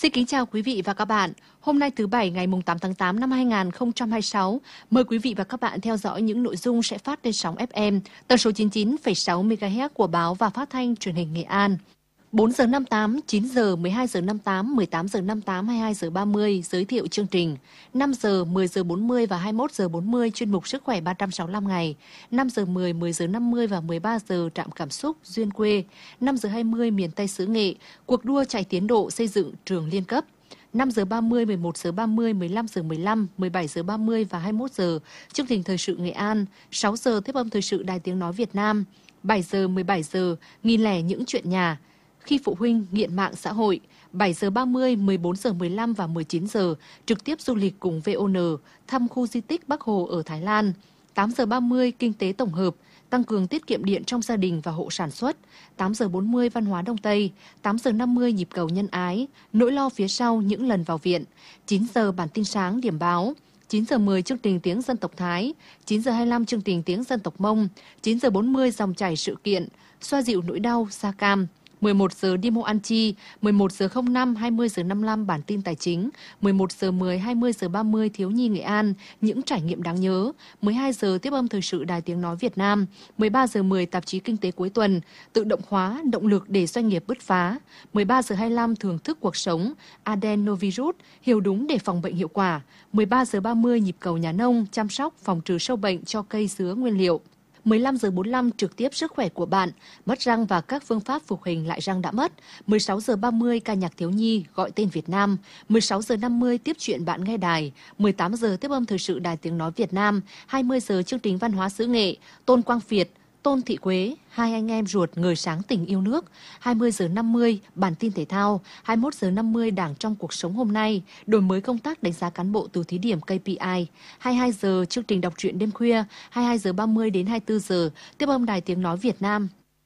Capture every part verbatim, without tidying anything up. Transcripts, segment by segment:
Xin kính chào quý vị và các bạn. Hôm nay thứ Bảy ngày tám tháng tám năm hai nghìn không trăm hai mươi sáu, mời quý vị và các bạn theo dõi những nội dung sẽ phát trên sóng ép em tần số chín mươi chín phẩy sáu mê ga héc của Báo và Phát thanh Truyền hình Nghệ An. bốn giờ năm mươi tám, chín giờ, mười hai giờ năm mươi tám, mười tám giờ năm mươi tám, hai mươi hai giờ ba mươi giới thiệu chương trình. năm giờ, mười giờ bốn mươi và hai mươi mốt giờ bốn mươi chuyên mục Sức khỏe ba trăm sáu mươi lăm ngày. năm giờ mười, mười giờ năm mươi và mười ba giờ trạm cảm xúc duyên quê. năm giờ hai mươi miền Tây xứ Nghệ, cuộc đua chạy tiến độ xây dựng trường liên cấp. năm giờ ba mươi, mười một giờ ba mươi, mười lăm giờ mười lăm, mười bảy giờ ba mươi và hai mươi mốt giờ chương trình thời sự Nghệ An. sáu giờ tiếp âm thời sự Đài Tiếng nói Việt Nam. bảy giờ, mười bảy giờ nghìn lẻ những chuyện nhà. Khi phụ huynh nghiện mạng xã hội. bảy giờ ba mươi, mười bốn giờ mười lăm và mười chín giờ trực tiếp du lịch cùng vê o en thăm khu di tích Bắc Hồ ở Thái Lan. tám giờ ba mươi kinh tế tổng hợp, tăng cường tiết kiệm điện trong gia đình và hộ sản xuất. tám giờ bốn mươi văn hóa Đông Tây. tám giờ năm mươi nhịp cầu nhân ái, nỗi lo phía sau những lần vào viện. chín giờ bản tin sáng điểm báo. chín giờ mười chương trình tiếng dân tộc Thái. chín giờ hai mươi lăm chương trình tiếng dân tộc Mông. chín giờ bốn mươi dòng chảy sự kiện, xoa dịu nỗi đau da cam. mười một giờ đi mua ăn chi, mười một giờ không năm, hai mươi giờ năm mươi lăm bản tin tài chính, mười một giờ mười, hai mươi giờ ba mươi thiếu nhi Nghệ An, những trải nghiệm đáng nhớ, mười hai giờ tiếp âm thời sự Đài Tiếng nói Việt Nam, mười ba giờ mười tạp chí Kinh tế cuối tuần, tự động hóa, động lực để doanh nghiệp bứt phá, mười ba giờ hai mươi lăm thưởng thức cuộc sống, adenovirus, hiểu đúng để phòng bệnh hiệu quả, mười ba giờ ba mươi nhịp cầu nhà nông, chăm sóc, phòng trừ sâu bệnh cho cây sứa nguyên liệu. mười lăm giờ bốn mươi lăm trực tiếp sức khỏe của bạn, mất răng và các phương pháp phục hình lại răng đã mất. mười sáu giờ ba mươi ca nhạc thiếu nhi gọi tên Việt Nam. mười sáu giờ năm mươi tiếp chuyện bạn nghe đài. mười tám giờ tiếp âm thời sự Đài Tiếng nói Việt Nam. hai mươi giờ chương trình văn hóa xứ Nghệ, Tôn Quang Việt, Tôn Thị Quế, hai anh em ruột người sáng tình yêu nước. hai mươi giờ năm mươi bản tin thể thao. hai mươi mốt giờ năm mươi Đảng trong cuộc sống hôm nay, đổi mới công tác đánh giá cán bộ từ thí điểm ca pê i. hai mươi hai giờ chương trình đọc truyện đêm khuya. hai mươi hai giờ ba mươi đến hai mươi tư giờ tiếp âm Đài Tiếng nói Việt Nam.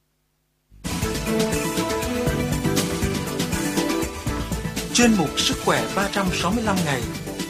Chuyên mục Sức khỏe ba trăm sáu mươi lăm ngày.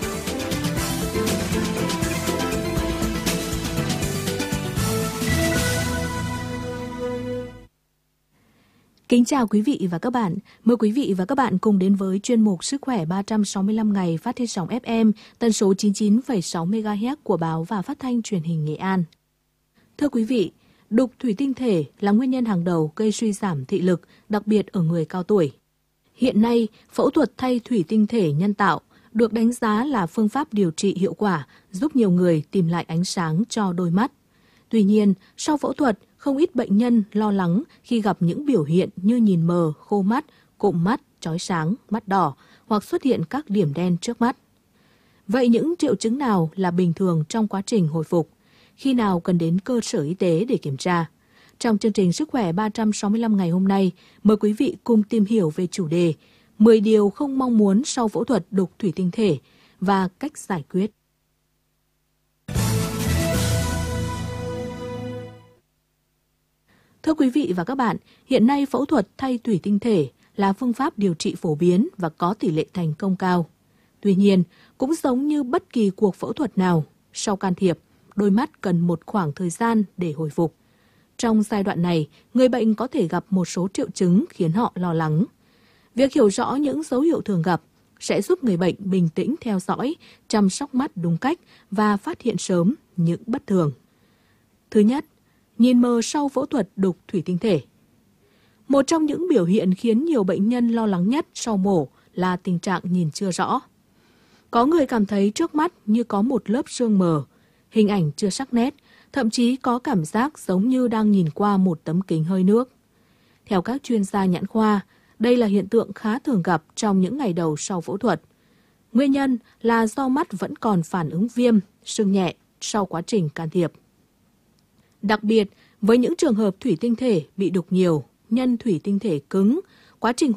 Kính chào quý vị và các bạn. Mời quý vị và các bạn cùng đến với chuyên mục Sức khỏe ba trăm sáu mươi lăm ngày phát trên sóng ép em tần số chín mươi chín phẩy sáu mê ga héc của Báo và Phát thanh Truyền hình Nghệ An. Thưa quý vị, đục thủy tinh thể là nguyên nhân hàng đầu gây suy giảm thị lực, đặc biệt ở người cao tuổi. Hiện nay, phẫu thuật thay thủy tinh thể nhân tạo được đánh giá là phương pháp điều trị hiệu quả, giúp nhiều người tìm lại ánh sáng cho đôi mắt. Tuy nhiên, sau phẫu thuật, không ít bệnh nhân lo lắng khi gặp những biểu hiện như nhìn mờ, khô mắt, cụm mắt, chói sáng, mắt đỏ hoặc xuất hiện các điểm đen trước mắt. Vậy những triệu chứng nào là bình thường trong quá trình hồi phục? Khi nào cần đến cơ sở y tế để kiểm tra? Trong chương trình Sức khỏe ba trăm sáu mươi lăm ngày hôm nay, mời quý vị cùng tìm hiểu về chủ đề mười điều không mong muốn sau phẫu thuật đục thủy tinh thể và cách giải quyết. Thưa quý vị và các bạn, hiện nay phẫu thuật thay thủy tinh thể là phương pháp điều trị phổ biến và có tỷ lệ thành công cao. Tuy nhiên, cũng giống như bất kỳ cuộc phẫu thuật nào, sau can thiệp, đôi mắt cần một khoảng thời gian để hồi phục. Trong giai đoạn này, người bệnh có thể gặp một số triệu chứng khiến họ lo lắng. Việc hiểu rõ những dấu hiệu thường gặp sẽ giúp người bệnh bình tĩnh theo dõi, chăm sóc mắt đúng cách và phát hiện sớm những bất thường. Thứ nhất, nhìn mờ sau phẫu thuật đục thủy tinh thể. Một trong những biểu hiện khiến nhiều bệnh nhân lo lắng nhất sau mổ là tình trạng nhìn chưa rõ. Có người cảm thấy trước mắt như có một lớp sương mờ, hình ảnh chưa sắc nét, thậm chí có cảm giác giống như đang nhìn qua một tấm kính hơi nước. Theo các chuyên gia nhãn khoa, đây là hiện tượng khá thường gặp trong những ngày đầu sau phẫu thuật. Nguyên nhân là do mắt vẫn còn phản ứng viêm, sưng nhẹ sau quá trình can thiệp. Đặc biệt, với những trường hợp thủy tinh thể bị đục nhiều, nhân thủy tinh thể cứng, quá trình